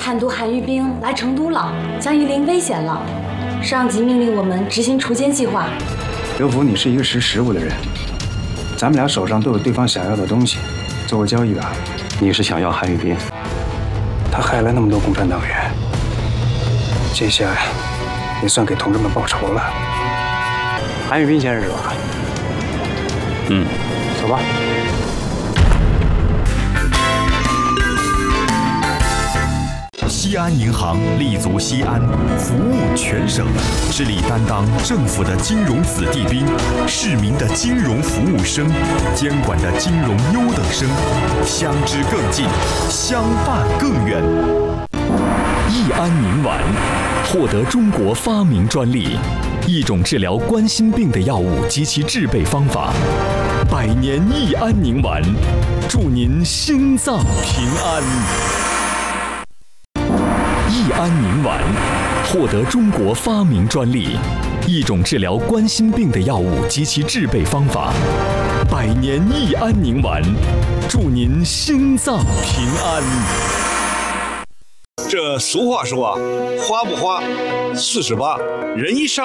叛徒韩玉冰来成都了，江宜林危险了。上级命令我们执行除奸计划。 刘福，你是一个识时务的人，咱们俩手上都有对方想要的东西，做个交易吧。 你是想要韩玉冰？ 他害了那么多共产党员，这下也算给同志们报仇了。韩玉冰先生是吧？走吧。 西安银行立足西安，服务全省，致力担当政府的金融子弟兵、市民的金融服务生、监管的金融优等生，相知更近，相伴更远。益安宁丸获得中国发明专利，一种治疗冠心病的药物及其制备方法。百年益安宁丸，祝您心脏平安。益安宁丸获得中国发明专利，一种治疗冠心病的药物及其制备方法。百年益安宁丸，祝您心脏平安。 这俗话说啊，花不花，48，人一上